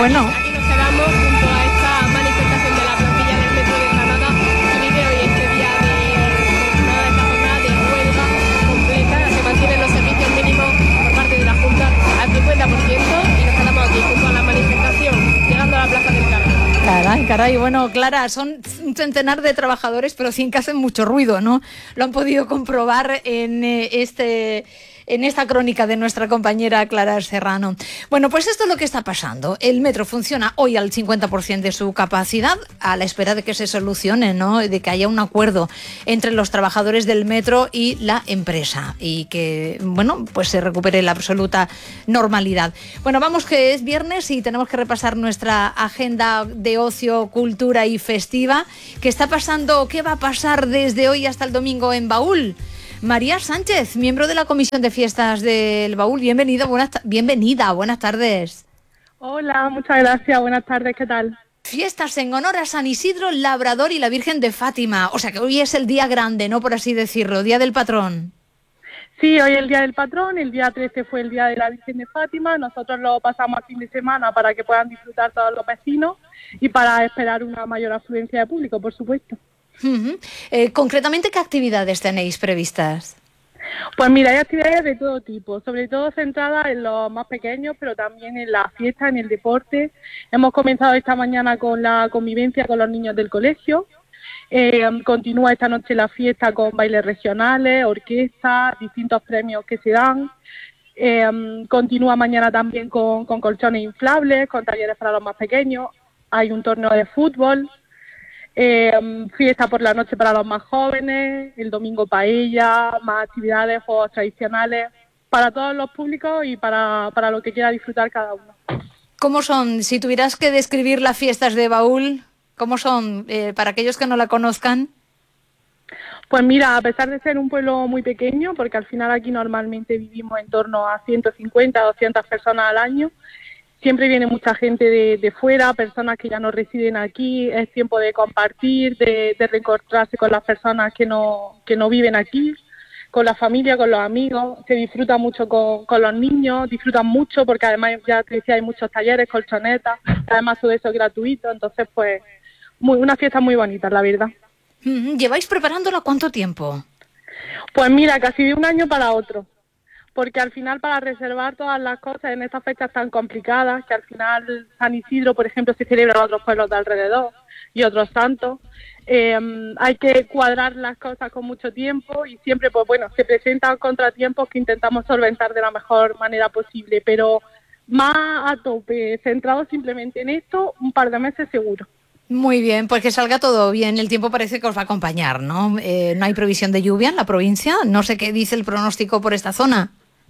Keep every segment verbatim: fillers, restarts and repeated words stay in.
Bueno. Aquí nos quedamos junto a esta manifestación de la plantilla del Metro de Granada que vive hoy este día de jornada, esta jornada de huelga completa. Se mantienen los servicios mínimos por parte de la Junta al cincuenta por ciento y nos quedamos aquí junto a la manifestación, llegando a la Plaza del Carmen. Caray, caray, bueno, Clara, son un centenar de trabajadores, pero cien que hacen mucho ruido, ¿no? Lo han podido comprobar en eh, este... en esta crónica de nuestra compañera Clara Serrano. Bueno, pues esto es lo que está pasando. El metro funciona hoy al cincuenta por ciento de su capacidad, a la espera de que se solucione, ¿no? De que haya un acuerdo entre los trabajadores del metro y la empresa y que, bueno, pues se recupere la absoluta normalidad. Bueno, vamos que es viernes y tenemos que repasar nuestra agenda de ocio, cultura y festiva. ¿Qué está pasando? ¿Qué va a pasar desde hoy hasta el domingo en Baúl? María Sánchez, miembro de la Comisión de Fiestas del Baúl, bienvenido, buenas ta- bienvenida, buenas tardes. Hola, muchas gracias, buenas tardes, ¿qué tal? Fiestas en honor a San Isidro, Labrador y la Virgen de Fátima, o sea que hoy es el día grande, ¿no? Por así decirlo, Día del Patrón. Sí, hoy es el Día del Patrón, el día trece fue el Día de la Virgen de Fátima, nosotros lo pasamos a fin de semana para que puedan disfrutar todos los vecinos y para esperar una mayor afluencia de público, por supuesto. Uh-huh. Eh, concretamente, ¿qué actividades tenéis previstas? Pues mira, hay actividades de todo tipo, sobre todo centradas en los más pequeños, pero también en la fiesta, en el deporte. Hemos comenzado esta mañana con la convivencia con los niños del colegio. Eh, continúa esta noche la fiesta con bailes regionales, orquestas, distintos premios que se dan. Eh, continúa mañana también con, con colchones inflables, con talleres para los más pequeños. Hay un torneo de fútbol. Eh, fiesta por la noche para los más jóvenes, el domingo paella, más actividades, juegos tradicionales, para todos los públicos y para, para lo que quiera disfrutar cada uno. ¿Cómo son, si tuvieras que describir las fiestas de Baúl, cómo son eh, para aquellos que no la conozcan? Pues mira, a pesar de ser un pueblo muy pequeño, porque al final aquí normalmente vivimos en torno a ciento cincuenta, doscientas personas al año, siempre viene mucha gente de, de fuera, personas que ya no residen aquí, es tiempo de compartir, de, de reencontrarse con las personas que no, que no viven aquí, con la familia, con los amigos, se disfruta mucho con, con los niños, disfrutan mucho porque además ya te decía hay muchos talleres, colchonetas, además todo eso es gratuito, entonces pues muy, una fiesta muy bonita, la verdad. ¿Lleváis preparándola cuánto tiempo? Pues mira, casi de un año para otro. Porque al final para reservar todas las cosas en estas fechas tan complicadas, que al final San Isidro, por ejemplo, se celebra en otros pueblos de alrededor y otros santos, eh, hay que cuadrar las cosas con mucho tiempo y siempre, pues bueno, se presentan contratiempos que intentamos solventar de la mejor manera posible, pero más a tope, centrado simplemente en esto, un par de meses seguro. Muy bien, pues que salga todo bien. El tiempo parece que os va a acompañar, ¿no? Eh, no hay previsión de lluvia en la provincia. No sé qué dice el pronóstico por esta zona.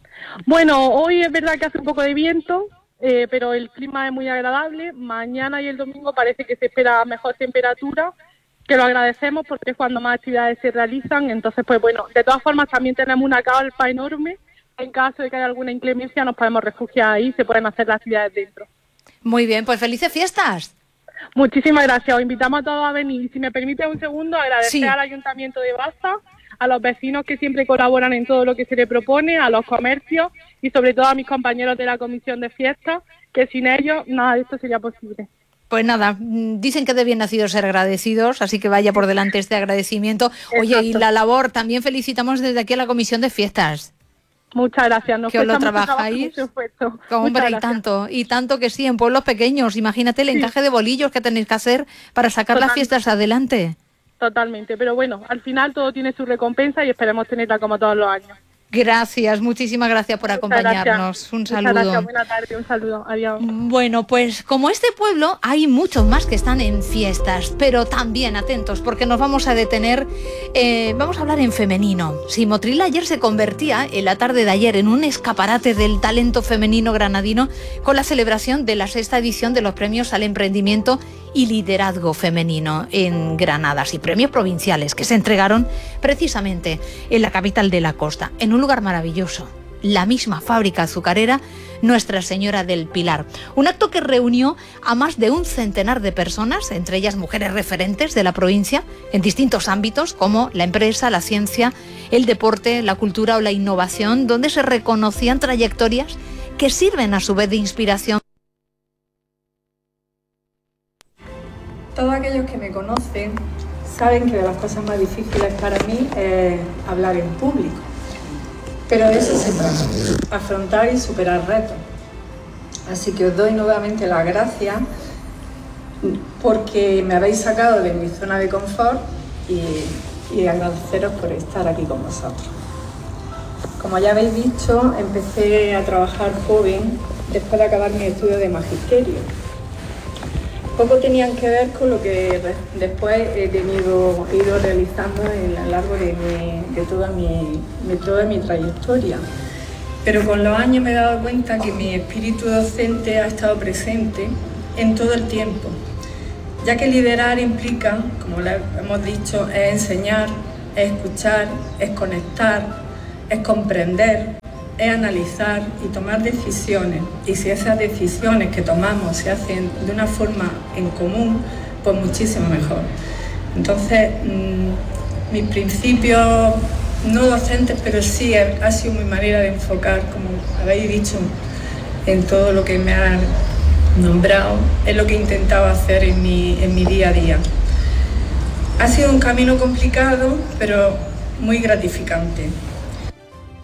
Bueno, hoy es verdad que hace un poco de viento, eh, pero el clima es muy agradable. Mañana y el domingo parece que se espera mejor temperatura, que lo agradecemos porque es cuando más actividades se realizan. Entonces, pues bueno, de todas formas también tenemos una carpa enorme. En caso de que haya alguna inclemencia nos podemos refugiar ahí, se pueden hacer las actividades dentro. Muy bien, pues felices fiestas. Muchísimas gracias, os invitamos a todos a venir. Si me permite un segundo, agradecer sí. al Ayuntamiento de Baza, a los vecinos que siempre colaboran en todo lo que se le propone, a los comercios y sobre todo a mis compañeros de la Comisión de Fiestas, que sin ellos nada de esto sería posible. Pues nada, dicen que de bien nacidos ser agradecidos, así que vaya por delante este agradecimiento. Oye, Exacto. Y la labor, también felicitamos desde aquí a la Comisión de Fiestas. Muchas gracias. Nos que os lo trabajáis. Hombre, y tanto, y tanto que sí, en pueblos pequeños. Imagínate el sí. encaje de bolillos que tenéis que hacer para sacar Totalmente. las fiestas adelante. Totalmente, pero bueno, al final todo tiene su recompensa y esperemos tenerla como todos los años. Gracias, muchísimas gracias por Muchas acompañarnos. Gracias. Un saludo. Muchas gracias, buena tarde, un saludo, adiós. Bueno, pues como este pueblo hay muchos más que están en fiestas, pero también atentos porque nos vamos a detener, eh, vamos a hablar en femenino. Si Motril ayer se convertía en la tarde de ayer en un escaparate del talento femenino granadino con la celebración de la sexta edición de los premios al emprendimiento y liderazgo femenino en Granada, y premios provinciales que se entregaron precisamente en la capital de la costa, en un lugar maravilloso, la misma fábrica azucarera Nuestra Señora del Pilar. Un acto que reunió a más de un centenar de personas, entre ellas mujeres referentes de la provincia, en distintos ámbitos como la empresa, la ciencia, el deporte, la cultura o la innovación, donde se reconocían trayectorias que sirven a su vez de inspiración que me conocen saben que de las cosas más difíciles para mí es hablar en público. Pero de eso se trata, afrontar y superar retos. Así que os doy nuevamente las gracias porque me habéis sacado de mi zona de confort y, y agradeceros por estar aquí con vosotros. Como ya habéis dicho, empecé a trabajar joven después de acabar mi estudio de magisterio. Poco tenían que ver con lo que después he, tenido, he ido realizando a lo largo de, mi, de, toda mi, de toda mi trayectoria. Pero con los años me he dado cuenta que mi espíritu docente ha estado presente en todo el tiempo, ya que liderar implica, como le hemos dicho, es enseñar, es escuchar, es conectar, es comprender, es analizar y tomar decisiones. Y si esas decisiones que tomamos se hacen de una forma en común, pues muchísimo mejor. Entonces, mmm, mis principios no docentes, pero sí ha sido mi manera de enfocar, como habéis dicho, en todo lo que me ha nombrado, es lo que he intentado hacer en mi, en mi día a día. Ha sido un camino complicado, pero muy gratificante.